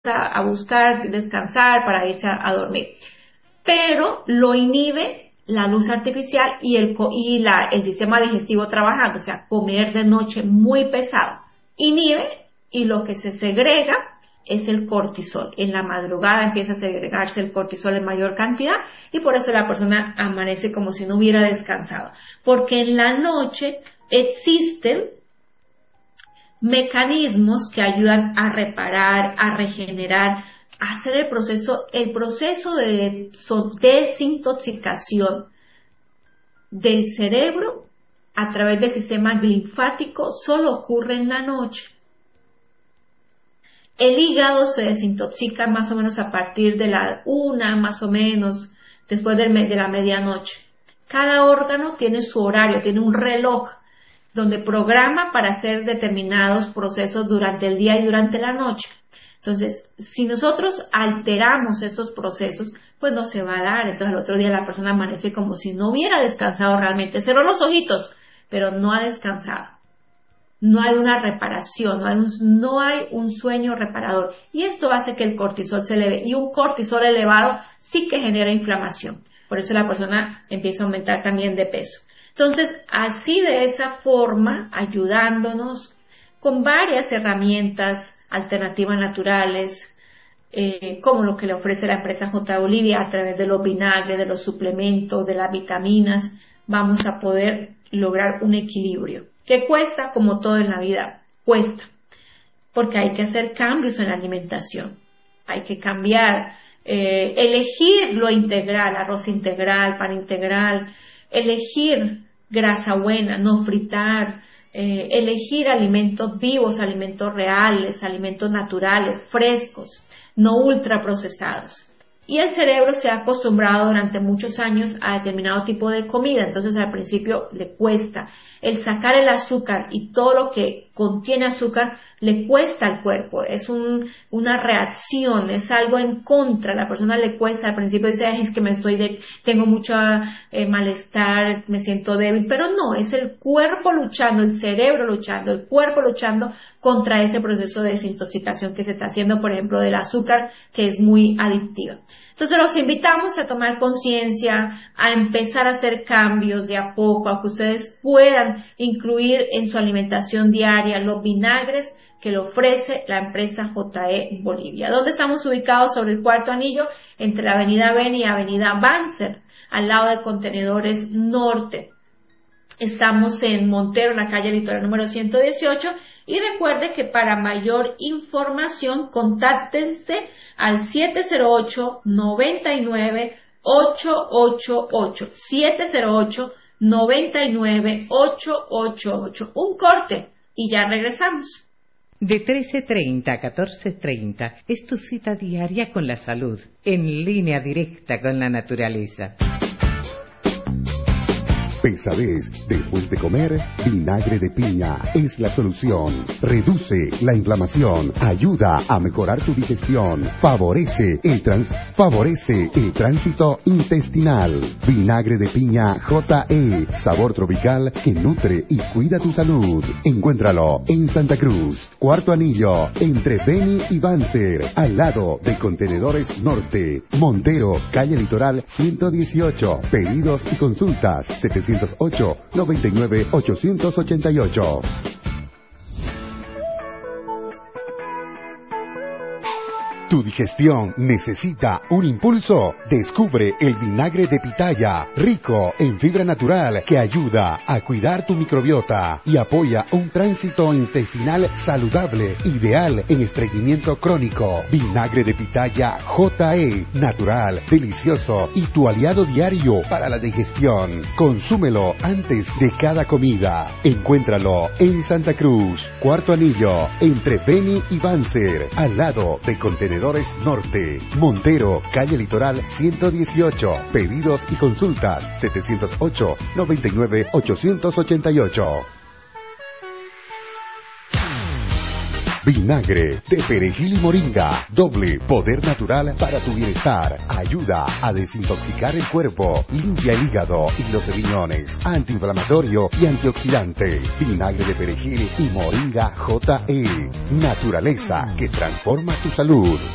a buscar descansar para irse a dormir. Pero lo inhibe la luz artificial y el sistema digestivo trabajando, o sea, comer de noche muy pesado. Inhibe y lo que se segrega es el cortisol. En la madrugada empieza a segregarse el cortisol en mayor cantidad y por eso la persona amanece como si no hubiera descansado. Porque en la noche existen mecanismos que ayudan a reparar, a regenerar, a hacer el proceso de desintoxicación del cerebro a través del sistema linfático solo ocurre en la noche. El hígado se desintoxica más o menos a partir de la 1, más o menos, después de la medianoche. Cada órgano tiene su horario, tiene un reloj donde programa para hacer determinados procesos durante el día y durante la noche. Entonces, si nosotros alteramos estos procesos, pues no se va a dar. Entonces, al otro día la persona amanece como si no hubiera descansado realmente. Cerró los ojitos, pero no ha descansado. No hay una reparación, no hay un sueño reparador. Y esto hace que el cortisol se eleve. Y un cortisol elevado sí que genera inflamación. Por eso la persona empieza a aumentar también de peso. Entonces, así de esa forma, ayudándonos con varias herramientas alternativas naturales, como lo que le ofrece la empresa J. Bolivia a través de los vinagres, de los suplementos, de las vitaminas, vamos a poder lograr un equilibrio. Que cuesta, como todo en la vida, cuesta, porque hay que hacer cambios en la alimentación, hay que cambiar, elegir lo integral, arroz integral, pan integral, elegir grasa buena, no fritar, elegir alimentos vivos, alimentos reales, alimentos naturales, frescos, no ultraprocesados. Y el cerebro se ha acostumbrado durante muchos años a determinado tipo de comida, entonces al principio le cuesta. El sacar el azúcar y todo lo que contiene azúcar le cuesta al cuerpo, es una reacción, es algo en contra, a la persona le cuesta, al principio dice, es que tengo mucho malestar, me siento débil, pero no, es el cuerpo luchando, el cerebro luchando, el cuerpo luchando contra ese proceso de desintoxicación que se está haciendo, por ejemplo, del azúcar, que es muy adictiva. Entonces los invitamos a tomar conciencia, a empezar a hacer cambios de a poco, a que ustedes puedan incluir en su alimentación diaria los vinagres que le ofrece la empresa J.E. Bolivia. ¿Dónde estamos ubicados? Sobre el Cuarto Anillo, entre la avenida Beni y avenida Banzer, al lado de Contenedores Norte. Estamos en Montero, en la calle Litoral número 118, y recuerde que para mayor información contáctense al 708-99-888, 708-99-888. Un corte y ya regresamos. De 13:30 a 14:30 es tu cita diaria con la salud, en línea directa con la naturaleza. Pesadez después de comer, vinagre de piña es la solución. Reduce la inflamación, ayuda a mejorar tu digestión, favorece el tránsito intestinal. Vinagre de piña J.E., sabor tropical que nutre y cuida tu salud. Encuéntralo en Santa Cruz, Cuarto Anillo, entre Beni y Banzer, al lado de Contenedores Norte. Montero, calle Litoral 118. Pedidos y consultas 708-99-888. ¿Tu digestión necesita un impulso? Descubre el vinagre de pitaya, rico en fibra natural que ayuda a cuidar tu microbiota y apoya un tránsito intestinal saludable, ideal en estreñimiento crónico. Vinagre de pitaya J.E., natural, delicioso y tu aliado diario para la digestión. Consúmelo antes de cada comida. Encuéntralo en Santa Cruz, Cuarto Anillo, entre Beni y Banzer, al lado de Contenedores Norte. Montero, calle Litoral 118. Pedidos y consultas 708-99-888. Vinagre de perejil y moringa, doble poder natural para tu bienestar. Ayuda a desintoxicar el cuerpo, limpia el hígado y los riñones, antiinflamatorio y antioxidante. Vinagre de perejil y moringa J.E. Naturaleza que transforma tu salud.